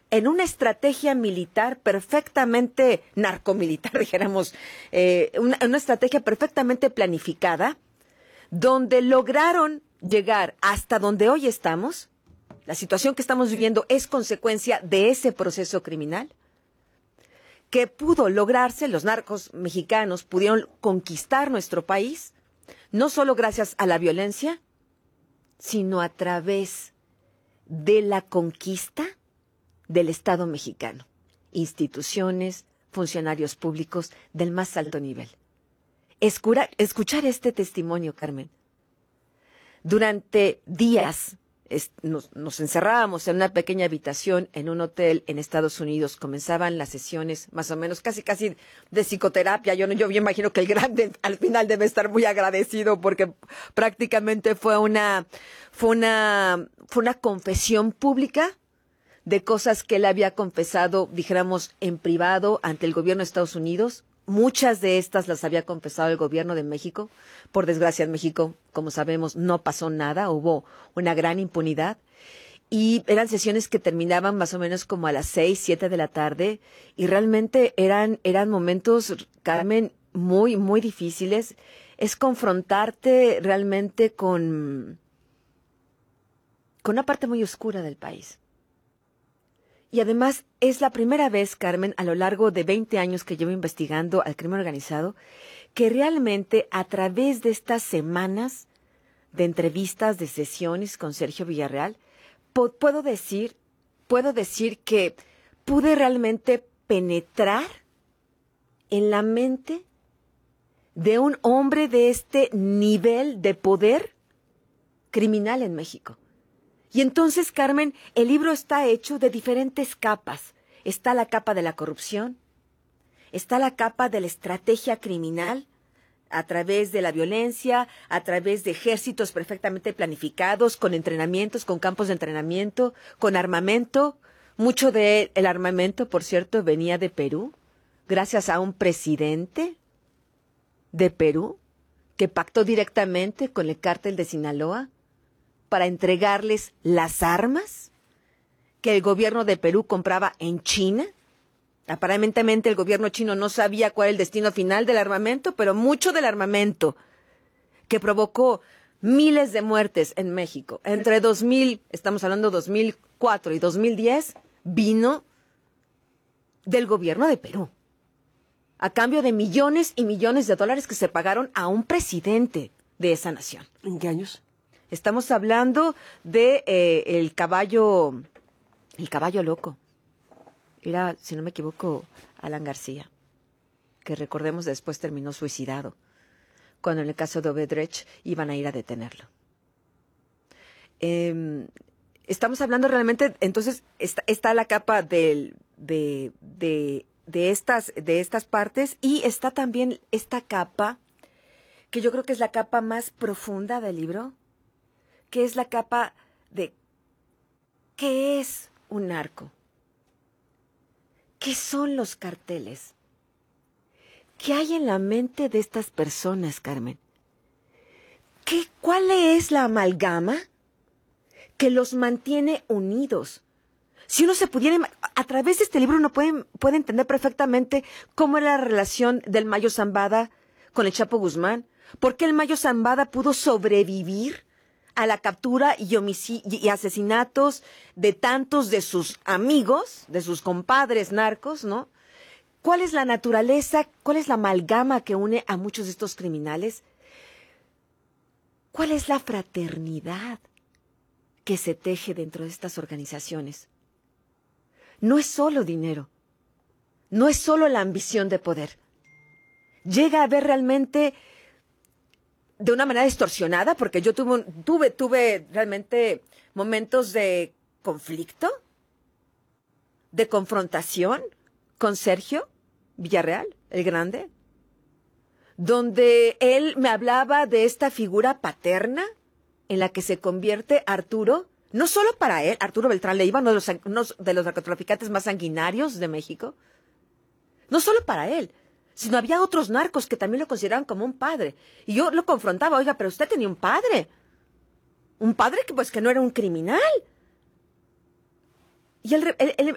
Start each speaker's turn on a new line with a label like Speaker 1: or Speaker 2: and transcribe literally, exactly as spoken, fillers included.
Speaker 1: en una estrategia militar perfectamente narcomilitar, dijéramos, eh, una, una estrategia perfectamente planificada, donde lograron llegar hasta donde hoy estamos. La situación que estamos viviendo es consecuencia de ese proceso criminal que pudo lograrse. Los narcos mexicanos pudieron conquistar nuestro país, no solo gracias a la violencia, sino a través de la conquista del Estado mexicano, instituciones, funcionarios públicos del más alto nivel. Escura, escuchar este testimonio, Carmen. Durante días es, nos, nos encerrábamos en una pequeña habitación en un hotel en Estados Unidos. Comenzaban las sesiones, más o menos, casi casi de psicoterapia. Yo, yo me imagino que el grande al final debe estar muy agradecido porque prácticamente fue una, fue una, fue una confesión pública de cosas que él había confesado, dijéramos, en privado ante el gobierno de Estados Unidos. Muchas de estas las había confesado el gobierno de México. Por desgracia, en México, como sabemos, no pasó nada. Hubo una gran impunidad. Y eran sesiones que terminaban más o menos como a las seis, siete de la tarde. Y realmente eran, eran momentos, Carmen, muy, muy difíciles. Es confrontarte realmente con, con una parte muy oscura del país. Y además es la primera vez, Carmen, a lo largo de veinte años que llevo investigando al crimen organizado, que realmente a través de estas semanas de entrevistas, de sesiones con Sergio Villarreal, po- puedo decir, puedo decir que pude realmente penetrar en la mente de un hombre de este nivel de poder criminal en México. Y entonces, Carmen, el libro está hecho de diferentes capas. Está la capa de la corrupción, está la capa de la estrategia criminal, a través de la violencia, a través de ejércitos perfectamente planificados, con entrenamientos, con campos de entrenamiento, con armamento. Mucho del armamento, por cierto, venía de Perú, gracias a un presidente de Perú que pactó directamente con el cártel de Sinaloa para entregarles las armas que el gobierno de Perú compraba en China. Aparentemente el gobierno chino no sabía cuál era el destino final del armamento, pero mucho del armamento que provocó miles de muertes en México entre dos mil, estamos hablando dos mil cuatro y dos mil diez, vino del gobierno de Perú, a cambio de millones y millones de dólares que se pagaron a un presidente de esa nación.
Speaker 2: ¿En qué años?
Speaker 1: Estamos hablando de eh, el caballo, el caballo loco. Era, si no me equivoco, Alan García, que recordemos después terminó suicidado, cuando en el caso de Odebrecht iban a ir a detenerlo. Eh, estamos hablando realmente, entonces, está, está la capa del, de, de, de, estas, de estas partes, y está también esta capa, que yo creo que es la capa más profunda del libro, que es la capa de ¿qué es un narco? ¿Qué son los carteles? ¿Qué hay en la mente de estas personas, Carmen? ¿Qué, ¿Cuál es la amalgama que los mantiene unidos? Si uno se pudiera, a través de este libro uno puede, puede entender perfectamente cómo era la relación del Mayo Zambada con el Chapo Guzmán. ¿Por qué el Mayo Zambada pudo sobrevivir a la captura y, y asesinatos de tantos de sus amigos, de sus compadres narcos, ¿no? ¿Cuál es la naturaleza, cuál es la amalgama que une a muchos de estos criminales? ¿Cuál es la fraternidad que se teje dentro de estas organizaciones? No es solo dinero, no es solo la ambición de poder. Llega a haber realmente, de una manera distorsionada, porque yo tuve, tuve, tuve realmente momentos de conflicto, de confrontación con Sergio Villarreal, el grande, donde él me hablaba de esta figura paterna en la que se convierte Arturo, no solo para él, Arturo Beltrán Leiva, uno de los, uno de los narcotraficantes más sanguinarios de México, no solo para él, sino había otros narcos que también lo consideraban como un padre. Y yo lo confrontaba, oiga, pero usted tenía un padre. Un padre que pues que no era un criminal. Y él, él, él,